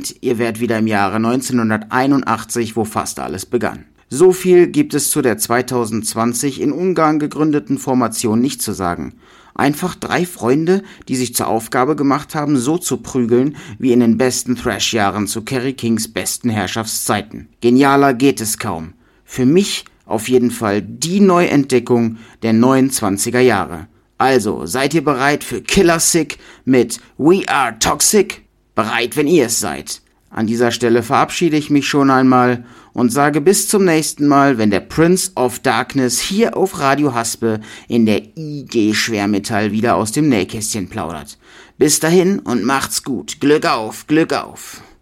meint, ihr wärt wieder im Jahre 1981, wo fast alles begann. So viel gibt es zu der 2020 in Ungarn gegründeten Formation nicht zu sagen. Einfach 3 Freunde, die sich zur Aufgabe gemacht haben, so zu prügeln wie in den besten Thrash-Jahren zu Kerry Kings besten Herrschaftszeiten. Genialer geht es kaum. Für mich auf jeden Fall die Neuentdeckung der neuen 20er Jahre. Also, seid ihr bereit für Killer Sick mit We Are Toxic? Bereit, wenn ihr es seid. An dieser Stelle verabschiede ich mich schon einmal und sage bis zum nächsten Mal, wenn der Prince of Darkness hier auf Radio Haspe in der IG Schwermetall wieder aus dem Nähkästchen plaudert. Bis dahin und macht's gut. Glück auf, Glück auf.